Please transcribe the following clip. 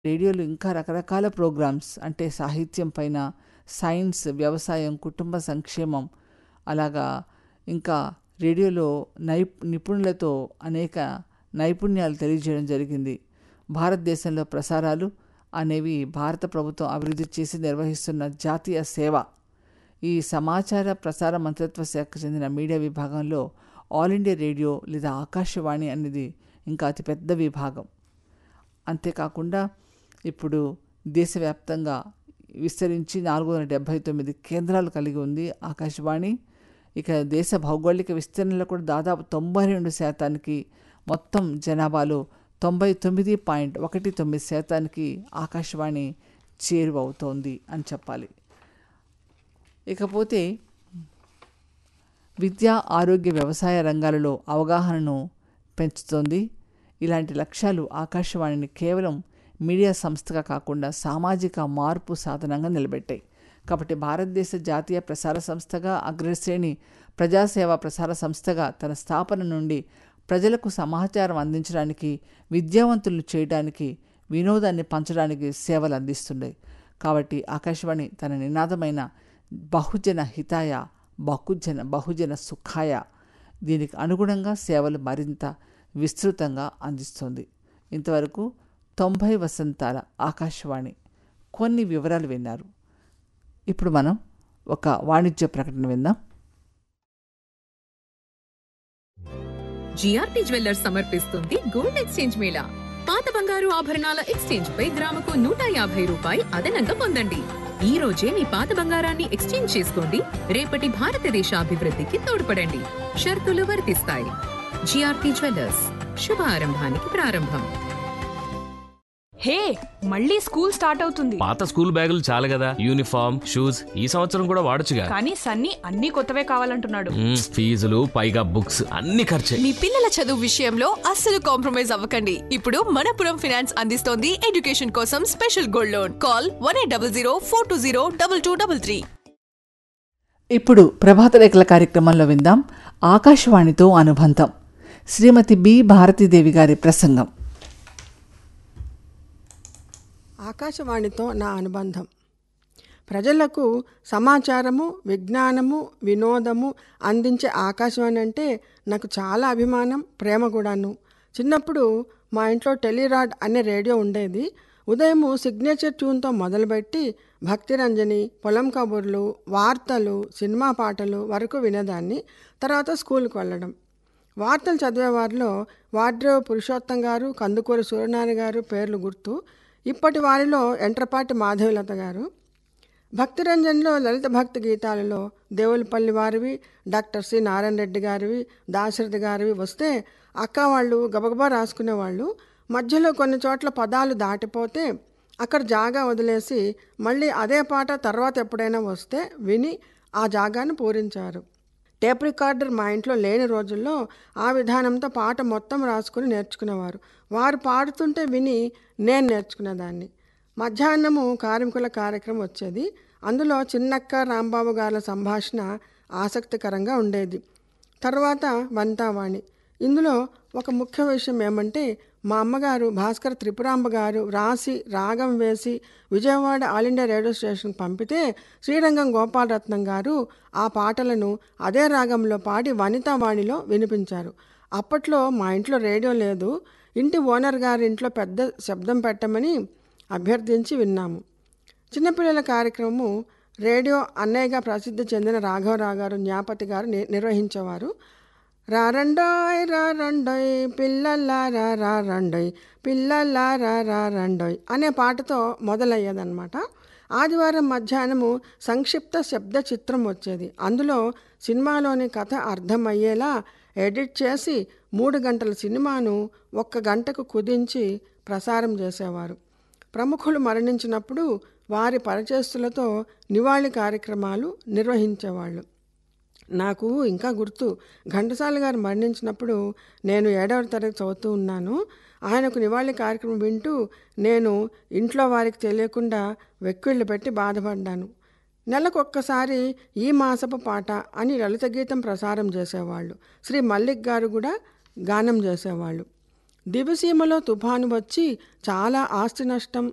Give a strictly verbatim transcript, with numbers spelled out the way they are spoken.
రేడియోలో ఇంకా రకరకాల ప్రోగ్రామ్స్ అంటే సాహిత్యం పైన, సైన్స్, వ్యవసాయం, కుటుంబ సంక్షేమం, అలాగా ఇంకా రేడియోలో నై నిపుణులతో అనేక నైపుణ్యాలు తెలియజేయడం జరిగింది. భారతదేశంలో ప్రసారాలు అనేవి భారత ప్రభుత్వం అభివృద్ధి చేసి నిర్వహిస్తున్న జాతీయ సేవ. ఈ సమాచార ప్రసార మంత్రిత్వ శాఖకు చెందిన మీడియా విభాగంలో ఆల్ ఇండియా రేడియో లేదా ఆకాశవాణి అనేది ఇంకా అతిపెద్ద విభాగం. అంతేకాకుండా ఇప్పుడు దేశవ్యాప్తంగా విస్తరించి నాలుగు వందల డెబ్భై తొమ్మిది కేంద్రాలు కలిగి ఉంది ఆకాశవాణి. ఇక దేశ భౌగోళిక విస్తీర్ణంలో కూడా దాదాపు తొంభై రెండు శాతానికి, మొత్తం జనాభాలో తొంభై తొమ్మిది పాయింట్ ఒకటి తొమ్మిది శాతానికి ఆకాశవాణి చేరువవుతోంది అని చెప్పాలి. ఇకపోతే విద్య, ఆరోగ్య, వ్యవసాయ రంగాలలో అవగాహనను పెంచుతోంది. ఇలాంటి లక్ష్యాలు ఆకాశవాణిని కేవలం మీడియా సంస్థగా కాకుండా సామాజిక మార్పు సాధనంగా నిలబెట్టాయి. కాబట్టి భారతదేశ జాతీయ ప్రసార సంస్థగా, అగ్రశ్రేణి ప్రజాసేవ ప్రసార సంస్థగా తన స్థాపన నుండి ప్రజలకు సమాచారం అందించడానికి, విద్యావంతులను చేయడానికి, వినోదాన్ని పంచడానికి సేవలు అందిస్తున్నాయి. కాబట్టి ఆకాశవాణి తన నినాదమైన బహుజన హితాయ, బహుజన బహుజన సుఖాయ దీనికి అనుగుణంగా సేవలు మరింత విస్తృతంగా అందిస్తుంది. ఇంతవరకు తొంభై వసంతాల ఆకాశవాణి కొన్ని వివరాలు విన్నారు. ఇప్పుడు మనం ఒక వాణిజ్య ప్రకటన విందాం. జిఆర్టీ జ్యువెల్లర్స్ సమర్పిస్తుంది గోల్డ్ ఎక్స్చేంజ్ మేళా. పాత బంగారు ఆభరణాల ఎక్స్చేంజ్ పై గ్రాముకు నూట యాభై రూపాయలు అదనంగా పొందండి. ఈ రోజే మీ పాత బంగారాన్ని ఎక్స్చేంజ్ చేసుకోండి. రేపటి భారతదేశ అభివృద్ధికి తోడ్పడండి. షరతులు వర్తిస్తాయి. జిఆర్టీ జ్యువెల్లర్స్, శుభారంభానికి ప్రారంభం. హే, మళ్ళీ స్కూల్ స్టార్ట్ అవుతుంది. పాత స్కూల్ బ్యాగులు చాలు కదా, యూనిఫామ్, షూస్ ఈ సంవత్సరం కూడా వాడొచ్చుగా. కానీ సన్నీ అన్ని కొత్తవే కావాలంటున్నాడు. మ్మ్, ఫీజులు పైగా బుక్స్ అన్ని ఖర్చే. మీ పిల్లల చదువు విషయంలో అస్సలు కాంప్రమైజ్ అవ్వకండి. ఇప్పుడు మనపురం ఫైనాన్స్ అందిస్తోంది ఎడ్యుకేషన్ కోసం special gold loan. Call one eight double zero four two zero double two double three. ఇప్పుడు ప్రభాత రేఖల కార్యక్రమంలో విందాం ఆకాశవాణితో అనుబంధం. శ్రీమతి బి భారతీదేవి గారి ప్రసంగం. ఆకాశవాణితో నా అనుబంధం. ప్రజలకు సమాచారము, విజ్ఞానము, వినోదము అందించే ఆకాశవాణి అంటే నాకు చాలా అభిమానం, ప్రేమ కూడాను. చిన్నప్పుడు మా ఇంట్లో టెలిరాడ్ అనే రేడియో ఉండేది. ఉదయము సిగ్నేచర్ ట్యూన్తో మొదలుపెట్టి భక్తిరంజని, పొలం కబుర్లు, వార్తలు, సినిమా పాటలు వరకు వినేదాన్ని. తర్వాత స్కూల్కి వెళ్ళడం. వార్తలు చదివేవారిలో వాడ్రేవు పురుషోత్తం గారు, కందుకూరి సూర్యనారాయణ గారు పేర్లు గుర్తు. ఇప్పటి వారిలో ఎంట్రపాటి మాధవీలత గారు. భక్తిరంజన్లో లలిత భక్తి గీతాలలో దేవులపల్లి వారివి, డాక్టర్ సి నారాయణ రెడ్డి గారివి, దాశరథి గారివి వస్తే అక్క వాళ్ళు గబగబా రాసుకునేవాళ్ళు. మధ్యలో కొన్ని చోట్ల పదాలు దాటిపోతే అక్కడ జాగా వదిలేసి మళ్ళీ అదే పాట తర్వాత ఎప్పుడైనా వస్తే విని ఆ జాగాను పూరించారు. టేప్ రికార్డర్ మా ఇంట్లో లేని రోజుల్లో ఆ విధానంతో పాట మొత్తం రాసుకుని నేర్చుకునేవారు. వారు పాడుతుంటే విని నేను నేర్చుకునేదాన్ని. మధ్యాహ్నము కార్మికుల కార్యక్రమం వచ్చేది. అందులో చిన్నక్క, రాంబాబు గారి సంభాషణ ఆసక్తికరంగా ఉండేది. తర్వాత వంతావాణి. ఇందులో ఒక ముఖ్య విషయం ఏమంటే మా అమ్మగారు భాస్కర్ త్రిపురాంబ గారు రాసి రాగం వేసి విజయవాడ ఆల్ ఇండియా రేడియో స్టేషన్కి పంపితే శ్రీరంగం గోపాలరత్నం గారు ఆ పాటలను అదే రాగంలో పాడి వనితావాణిలో వినిపించారు. అప్పట్లో మా ఇంట్లో రేడియో లేదు. ఇంటి ఓనర్ గారి ఇంట్లో పెద్ద శబ్దం పెట్టమని అభ్యర్థించి విన్నాము. చిన్నపిల్లల కార్యక్రమము రేడియో అన్నయ్యగా ప్రసిద్ధి చెందిన రాఘవరావు గారు, జ్ఞాపతి గారు నిర్వహించేవారు. రారండోయ్ రారండోయ్ పిల్లల్లారా రారండోయ్ పిల్లల్లారా రారండోయ్ అనే పాటతో మొదలయ్యేదన్నమాట. ఆదివారం మధ్యాహ్నము సంక్షిప్త శబ్ద చిత్రం వచ్చేది. అందులో సినిమాలోని కథ అర్థమయ్యేలా ఎడిట్ చేసి మూడు గంటల సినిమాను ఒక్క గంటకు కుదించి ప్రసారం చేసేవారు. ప్రముఖులు మరణించినప్పుడు వారి పరిచయస్తులతో నివాళి కార్యక్రమాలు నిర్వహించేవాళ్ళు. నాకు ఇంకా గుర్తు, ఘంటసాల గారు మరణించినప్పుడు నేను ఏడవ తరగతి చదువుతూ ఉన్నాను. ఆయనకు నివాళి కార్యక్రమం వింటూ నేను ఇంట్లో వారికి తెలియకుండా వెక్కిళ్ళు పెట్టి బాధపడ్డాను. నెలకొక్కసారి ఈ మాసపు పాట అని లలిత గీతం ప్రసారం చేసేవాళ్ళు. శ్రీ మల్లిక్ గారు కూడా గానం చేసేవాళ్ళు. దివిసీమలో తుఫాను వచ్చి చాలా ఆస్తి నష్టం,